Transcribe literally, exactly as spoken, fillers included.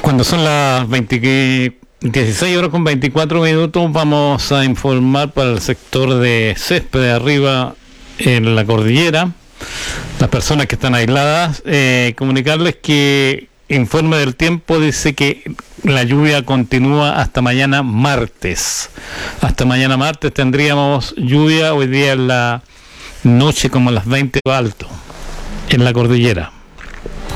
Cuando son las veinte, dieciséis horas con veinticuatro minutos, vamos a informar para el sector de Césped de arriba en la cordillera, las personas que están aisladas, eh, comunicarles que informe del tiempo dice que la lluvia continúa hasta mañana martes. Hasta mañana martes tendríamos lluvia, hoy día en la noche como a las veinte alto, en la cordillera.